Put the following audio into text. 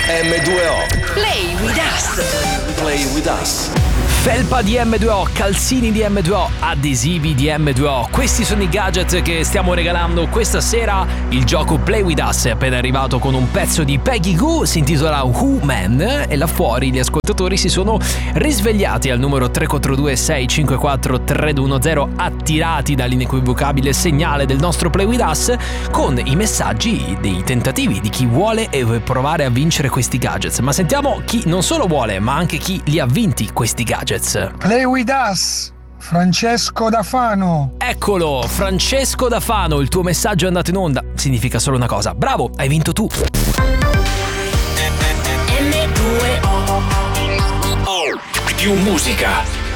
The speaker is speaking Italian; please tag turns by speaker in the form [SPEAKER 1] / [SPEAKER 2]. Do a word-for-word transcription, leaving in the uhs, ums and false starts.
[SPEAKER 1] M due O.
[SPEAKER 2] Play with us.
[SPEAKER 1] Play with us.
[SPEAKER 3] Felpa di M due O, calzini di M due O, adesivi di M due O. Questi sono i gadget che stiamo regalando questa sera. Il gioco Play With Us è appena arrivato con un pezzo di Peggy Gou, si intitola Who Man, e là fuori gli ascoltatori si sono risvegliati al numero tre quattro due sei cinque quattro tre due uno zero, attirati dall'inequivocabile segnale del nostro Play With Us, con i messaggi dei tentativi di chi vuole provare a vincere questi gadgets. Ma sentiamo chi non solo vuole, ma anche chi li ha vinti questi gadgets.
[SPEAKER 4] Play With Us, Francesco da Fano.
[SPEAKER 3] Eccolo, Francesco da Fano, il tuo messaggio è andato in onda. Significa solo una cosa: bravo, hai vinto tu.
[SPEAKER 2] M due O.
[SPEAKER 1] Più musica,